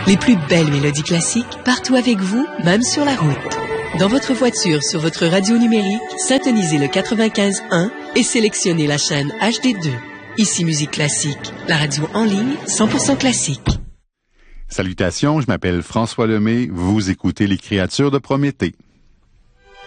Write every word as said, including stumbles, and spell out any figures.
Les plus belles mélodies classiques, partout avec vous, même sur la route. Dans votre voiture, sur votre radio numérique, syntonisez le quatre-vingt-quinze un et sélectionnez la chaîne H D deux. Ici Musique Classique, la radio en ligne cent pour cent classique. Salutations, je m'appelle François Lemay, vous écoutez Les Créatures de Prométhée.